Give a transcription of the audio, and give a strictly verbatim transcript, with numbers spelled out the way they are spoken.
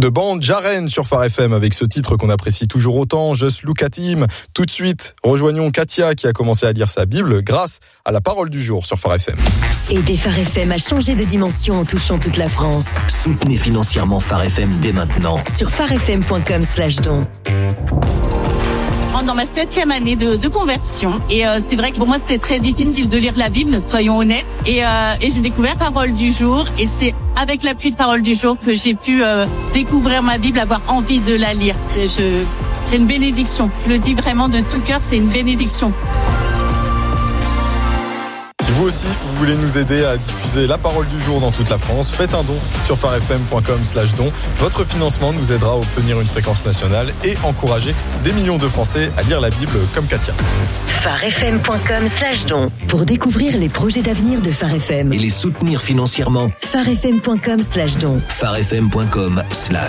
Une bande Jaren sur Phare F M avec ce titre qu'on apprécie toujours autant, Just Look at Him. Tout de suite, rejoignons Katia qui a commencé à lire sa Bible grâce à la parole du jour sur Phare F M. Aidez Phare F M à changer de dimension en touchant toute la France. Soutenez financièrement Phare F M dès maintenant. Sur pharefm point com slash don. Je rentre dans ma septième année de, de conversion et euh, c'est vrai que pour moi c'était très difficile de lire la Bible, soyons honnêtes. Et, euh, et j'ai découvert Parole du jour et c'est avec l'appui de Parole du jour que j'ai pu euh, découvrir ma Bible, avoir envie de la lire. Je, c'est une bénédiction. Je le dis vraiment de tout cœur, c'est une bénédiction. Si vous aussi, vous voulez nous aider à diffuser la parole du jour dans toute la France, faites un don sur pharefm point com slash don. Votre financement nous aidera à obtenir une fréquence nationale et encourager des millions de Français à lire la Bible comme Katia. pharefm point com slash don. Pour découvrir les projets d'avenir de Phare F M Et les soutenir financièrement. pharefm point com slash don. pharefm point com slash